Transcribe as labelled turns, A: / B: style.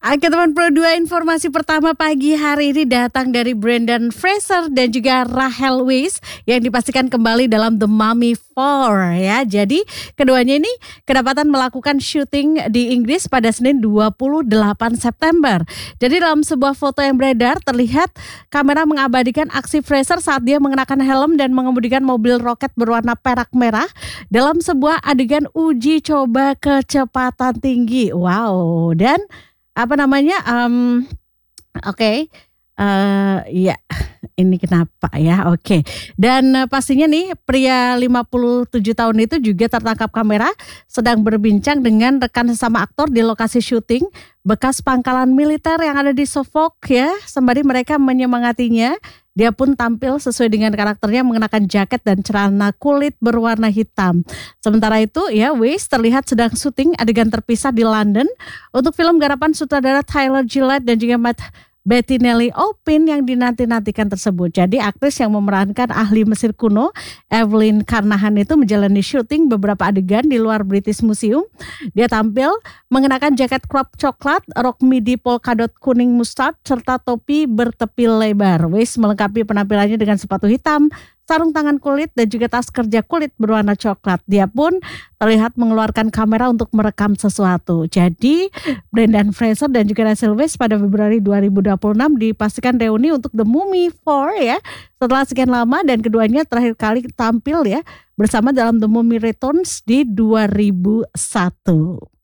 A: Oke teman Pro 2, informasi pertama pagi hari ini datang dari Brendan Fraser dan juga Rachel Weisz yang dipastikan kembali dalam The Mummy 4 ya. Jadi keduanya ini kedapatan melakukan syuting di Inggris pada Senin 28 September. Jadi dalam sebuah foto yang beredar terlihat kamera mengabadikan aksi Fraser saat dia mengenakan helm dan mengemudikan mobil roket berwarna perak merah dalam sebuah adegan uji coba kecepatan tinggi. Wow, dan apa namanya, oke, iya, ini kenapa ya, oke. Dan pastinya nih pria 57 tahun itu juga tertangkap kamera sedang berbincang dengan rekan sesama aktor di lokasi syuting bekas pangkalan militer yang ada di Suffolk ya, sembari mereka menyemangatinya. Dia pun tampil sesuai dengan karakternya mengenakan jaket dan celana kulit berwarna hitam. Sementara itu ya, Weisz terlihat sedang syuting adegan terpisah di London untuk film garapan sutradara Tyler Gillett dan juga Matt Bettinelli Olpin yang dinanti-nantikan tersebut. Jadi aktris yang memerankan ahli Mesir kuno Evelyn Carnahan itu menjalani syuting beberapa adegan di luar British Museum. Dia tampil mengenakan jaket crop coklat, rok midi polkadot kuning mustard, serta topi bertepil lebar. Weisz melengkapi penampilannya dengan sepatu hitam, sarung tangan kulit dan juga tas kerja kulit berwarna coklat. Dia pun terlihat mengeluarkan kamera untuk merekam sesuatu. Jadi Brendan Fraser dan juga Rachel Weisz pada Februari 2026 dipastikan reuni untuk The Mummy 4 ya. Setelah sekian lama dan keduanya terakhir kali tampil ya bersama dalam The Mummy Returns di 2001.